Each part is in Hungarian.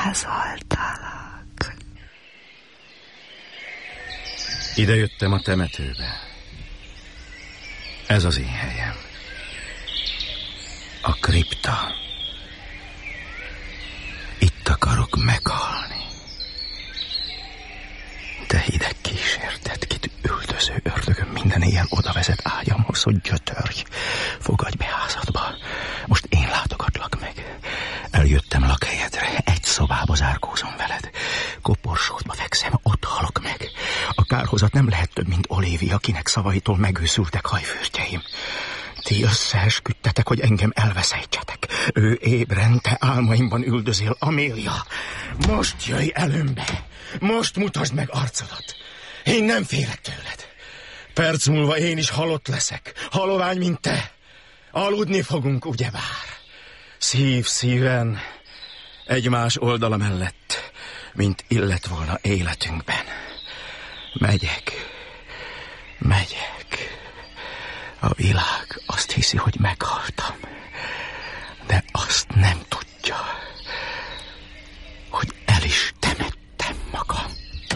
Házaltalak. Ide jöttem a temetőbe. Ez az én helyem. A kripta. Itt akarok meghalni. Te hideg kísértet, kit üldöző ördögöm, minden éjjel oda vezet ágyamhoz, hogy gyötörj. Fogadj be házadba. Most én látogatlak meg. Eljöttem lakhelyedre, egy szobába zárkózom veled. Koporsódba fekszem, ott halok meg. A kárhozat nem lehet több, mint Olivia, akinek szavaitól megőszültek hajfürtjeim. Ti összeesküdtetek, hogy engem elveszejtsetek. Ő ébren, te álmaimban üldözél, Amélia. Most jöjj előmbe. Most mutasd meg arcodat. Én nem félek tőled. Perc múlva én is halott leszek. Halovány, mint te. Aludni fogunk, ugyebár. Szív szíven, egymás oldala mellett, mint illett volna életünkben. Megyek. A világ azt hiszi, hogy meghaltam, de azt nem tudja, hogy el is temettem magam.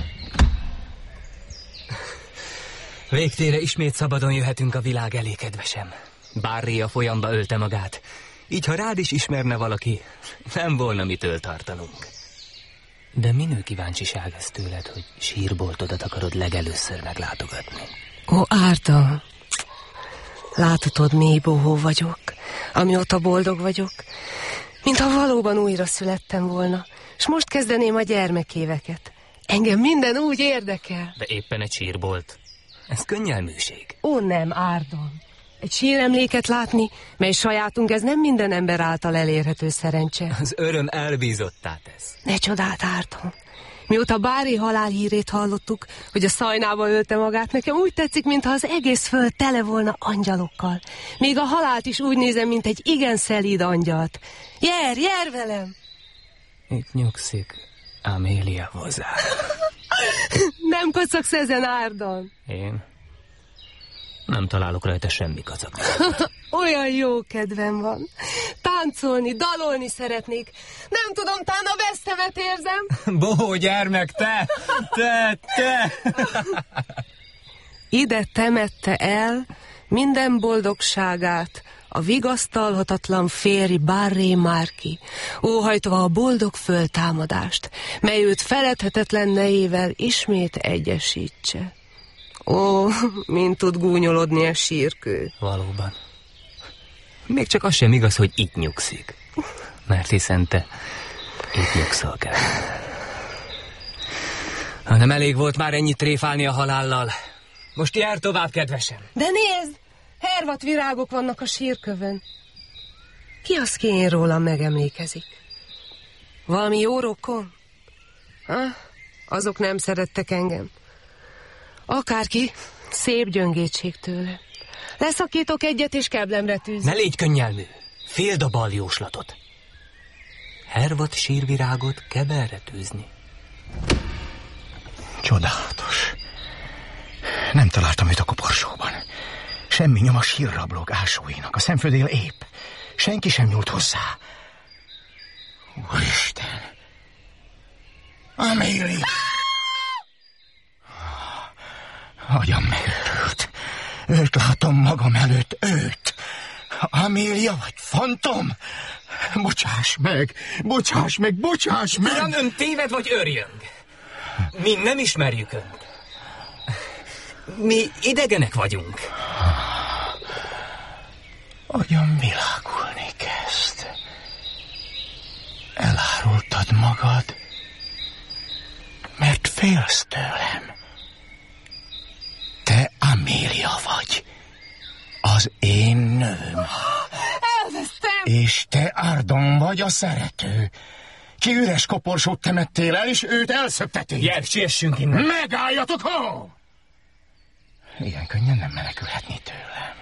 Végtére ismét szabadon jöhetünk a világ elé, kedvesem. Barry a folyamba ölte magát. Így, ha rád is ismerne valaki, nem volna mitől tartanunk. De minő kíváncsiság ez tőled, hogy sírboltodat akarod legelőször meglátogatni? Ó, Árda, láthatod, mély bohó vagyok, amióta boldog vagyok, mintha valóban újra születtem volna, és most kezdeném a gyermekéveket. Engem minden úgy érdekel. De éppen egy sírbolt. Ez könnyelműség. Ó, nem, Árdon. Egy síremléket látni, mely sajátunk, ez nem minden ember által elérhető szerencse. Az öröm elbízottá tesz. Ne csodált, Árdon. Mióta Barry halálhírét hallottuk, hogy a szajnába ölte magát, nekem úgy tetszik, mintha az egész föld tele volna angyalokkal. Még a halált is úgy nézem, mint egy igen szelíd angyalt. Jár velem! Itt nyugszik Amélia Vozár. Nem kacagsz ezen, Árdon? Én? Nem találok rajta semmi kacagni. Olyan jó kedvem van. Táncolni, dalolni szeretnék. Nem tudom, tán a vesztevet érzem. Bohó gyermek, te! Ide temette el minden boldogságát a vigasztalhatatlan férj Barry Marquis, óhajtva a boldog föltámadást, mely őt feledhetetlen nejével ismét egyesítse. Ó, mint tud gúnyolodni a sírkő. Valóban. Még csak az sem igaz, hogy itt nyugszik. Mert hiszen te itt nyugszol kell. Nem elég volt már ennyit tréfálni a halállal. Most jár tovább, kedvesem. De nézd! Hervat virágok vannak a sírkövön. Ki az, ki én rólam megemlékezik? Valami jó rokon? Azok nem szerettek engem. Akárki, szép gyöngétség tőle. Leszakítok egyet, és keblemre tűz. Ne légy könnyelmű. Féld a bal jóslatot. Hervat sírvirágot keberre tűzni. Csodálatos. Nem találtam őt a koporsóban. Semmi nyom a sírrablók ásóinak. A szemföldél épp. Senki sem nyúlt hozzá. Úristen! Amélia! Agyam megőrült. Őt látom magam előtt, őt. Amélia vagy fantom? Bocsáss meg! Ugyan ön téved vagy örjöng? Mi nem ismerjük önt. Mi idegenek vagyunk. Agyam világulni kezd. Elárultad magad, mert félsz tőlem. Te Amélia vagy, az én nőm. Elvesztem! És te Ardon vagy a szerető. Ki üres koporsót temettél el, és őt elszökteték. Gyere, siessünk innen. Megálljatok, ho! Ilyen könnyen nem menekülhetni tőlem.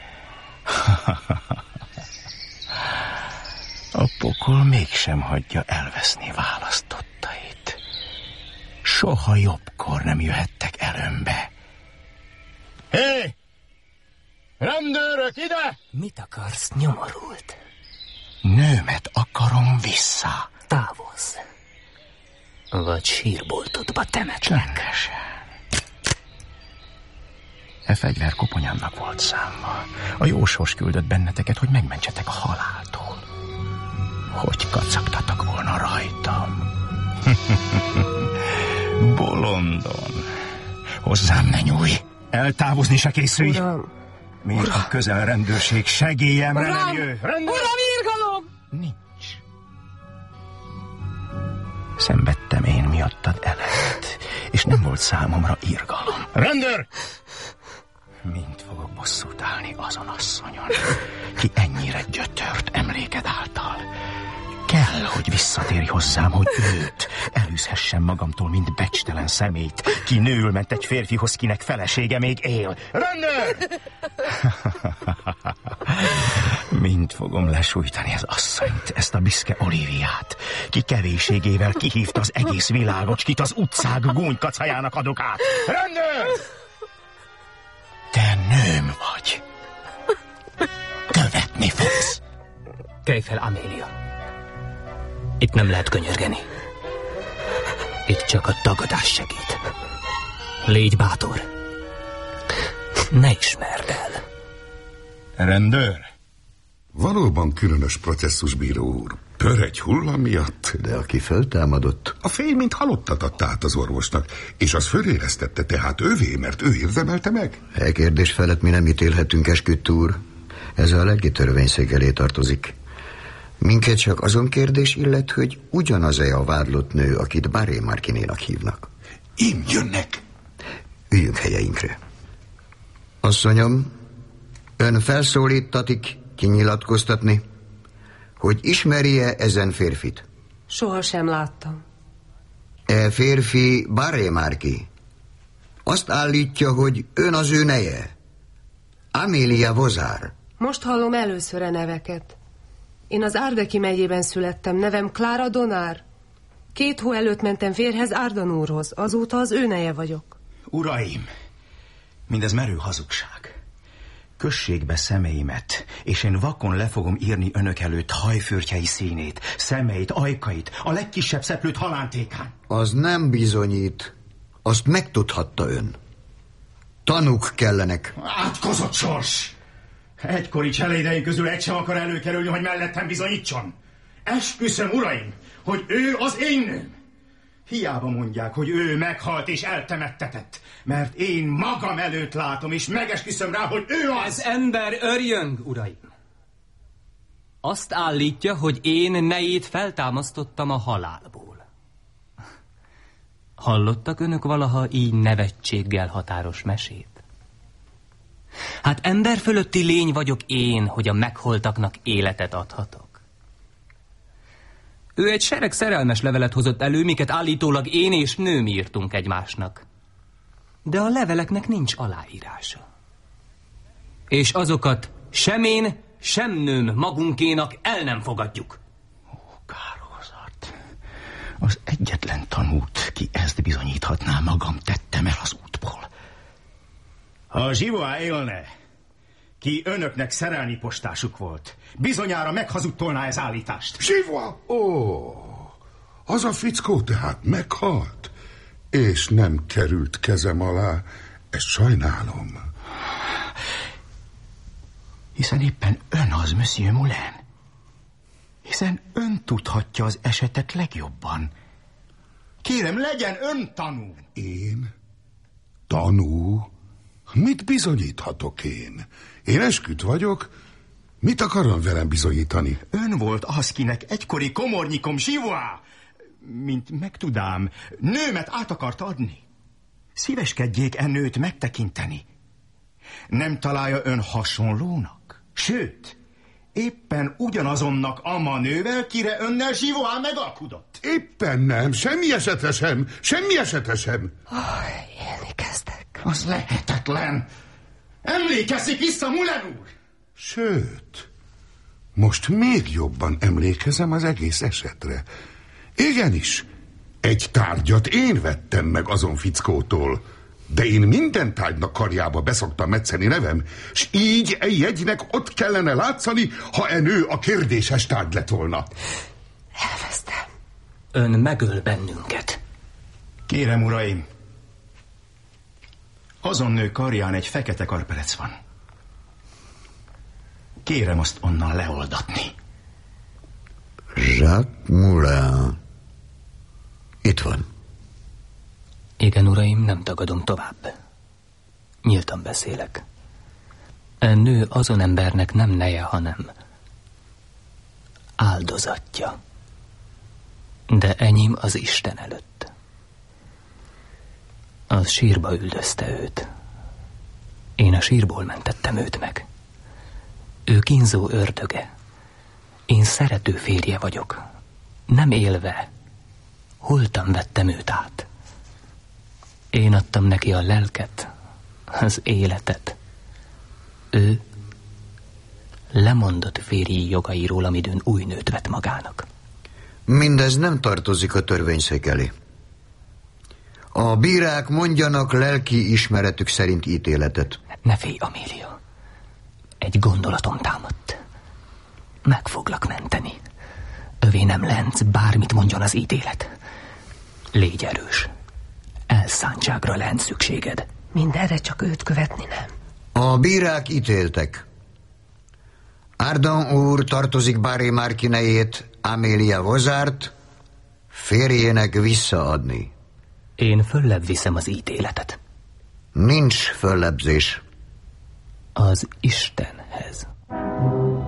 A pokol mégsem hagyja elveszni választottait. Soha jobbkor nem jöhettek előmbe. Hé! Rendőrök, ide! Mit akarsz, nyomorult? Nőmet akarom vissza. Távozz. Vagy sírboltodba temetlek. Csendesen. E fegyver koponyámnak volt számva. A jó sors küldött benneteket, hogy megmentsetek a haláltól. Hogy kacagtatok volna rajtam? Bolondon. Hozzám ne nyújj. Eltávozni se készülj. Uram! Még a közel rendőrség segélyemre nem jöjj. Uram, irgalom! Nincs. Szenvedtem én miattad eleget, és nem volt számomra irgalom. Rendőr! Mind fogok bosszút állni azon asszonyon, ki ennyire gyötört emléked által. Kell, hogy visszatérj hozzám, hogy őt elűzhessem magamtól, mint becstelen szemét, ki nőül ment egy férfihoz, kinek felesége még él. Rendőr! Mind fogom lesújtani az asszonyt, ezt a büszke Oliviát, ki kevésségével kihívta az egész világot, kit az utcák gúnykacajának adok át. Rendőr! Te nőm vagy. Követni fogsz. Kelj fel, Amélia. Itt nem lehet könyörgeni. Itt csak a tagadás segít. Légy bátor. Ne ismerd el. Rendőr? Valóban különös processzus, bíró úr. Pör egy hulla miatt. De aki föltámadott... A fény, mint halottat adta át az orvosnak, és az föléreztette, tehát ővé, mert ő érdemelte meg. E kérdés felett mi nem ítélhetünk, esküdt úr. Ez a legi törvényszék elé tartozik. Minket csak azon kérdés illet, hogy ugyanaz-e a vádlott nő, akit Barré Marquinénak hívnak. Im jönnek. Üljünk helyeinkre. Asszonyom, ön felszólítatik kinyilatkoztatni, hogy ismeri-e ezen férfit? Soha sem láttam. E férfi Barré Marquis. Azt állítja, hogy ön az ő neje. Amélia Vozár. Most hallom először a neveket. Én az Ardeki megyében születtem, nevem Clara Donár. 2 hó előtt mentem férjhez Ardan úrhoz, azóta az ő neje vagyok. Uraim, mindez merő hazugság. Kössék be szemeimet, és én vakon le fogom írni önök előtt hajfürtjei színét, szemeit, ajkait, a legkisebb szeplőt halántékán. Az nem bizonyít. Azt megtudhatta ön. Tanúk kellenek. Átkozott sors! Egykori cselédeim közül egy sem akar előkerülni, hogy mellettem bizonyítson. Esküszöm, uraim, hogy ő az én nőm. Hiába mondják, hogy ő meghalt és eltemettetett, mert én magam előtt látom, és megesküszöm rá, hogy ő az... Ez ember örjöng, uraim. Azt állítja, hogy én nejét feltámasztottam a halálból. Hallottak önök valaha így nevetséggel határos mesét? Hát ember fölötti lény vagyok én, hogy a meghaltaknak életet adhatok. Ő egy sereg szerelmes levelet hozott elő, miket állítólag én és nőm írtunk egymásnak. De a leveleknek nincs aláírása. És azokat sem én, sem nőm magunkénak el nem fogadjuk. Ó, kárhozat. Az egyetlen tanút, ki ezt bizonyíthatná, magam tettem el az útból. Ha Zsivoá élne, ki önöknek szerelmi postásuk volt, bizonyára meghazudtolná ez állítást. Zsivoá! Ó, az a fickó tehát meghalt, és nem került kezem alá. Ezt sajnálom. Hiszen éppen ön az, Monsieur Moulin. Hiszen ön tudhatja az esetet legjobban. Kérem, legyen ön tanú. Én? Tanú? Mit bizonyíthatok én? Én esküdt vagyok. Mit akarom velem bizonyítani? Ön volt az, kinek egykori komornyikom Zsivoá, mint megtudám, nőmet át akart adni. Szíveskedjék nőt megtekinteni. Nem találja ön hasonlónak? Sőt, éppen ugyanazonnak ama nővel, kire önnel Zsivoá megalkudott. Éppen nem, semmi esetre sem, semmi esetre sem. Élni kezdek. Az lehetetlen. Emlékezik vissza, Moulin úr! Sőt, most még jobban emlékezem az egész esetre. Igenis, egy tárgyat én vettem meg azon fickótól, de én minden tárgynak karjába beszoktam metszeni nevem, s így egy jegynek ott kellene látszani, ha nő a kérdéses tárgy lett volna. Elvesztem. Ön megöl bennünket. Kérem, uraim, azon nő karján egy fekete karperec van. Kérem azt onnan leoldatni. Jacques Moulin. Itt van. Igen, uraim, nem tagadom tovább. Nyíltan beszélek. A nő azon embernek nem neje, hanem áldozatja. De enyém az Isten előtt. Az sírba üldözte őt. Én a sírból mentettem őt meg. Ő kínzó ördöge. Én szerető férje vagyok. Nem élve, holtan vettem őt át. Én adtam neki a lelket, az életet. Ő lemondott férji jogairól, amidőn új nőt vett magának. Mindez nem tartozik a törvényszék elé. A bírák mondjanak lelki ismeretük szerint ítéletet. Ne félj, Amélia. Egy gondolatom támadt. Meg foglak menteni. Övé nem lenc, bármit mondjon az ítélet. Légy erős. Elszántságra lent szükséged. Mindenre csak őt követni nem. A bírák ítéltek. Ardent úr tartozik Barré Marquinejét, Amélia Vozárt férjének visszaadni. Én föllebb viszem az ítéletet. Nincs föllebbzés. Az Istenhez.